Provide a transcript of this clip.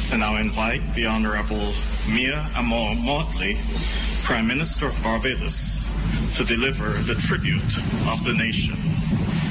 And now invite the Honourable Mia Amor Motley, Prime Minister of Barbados, to deliver the tribute of the nation.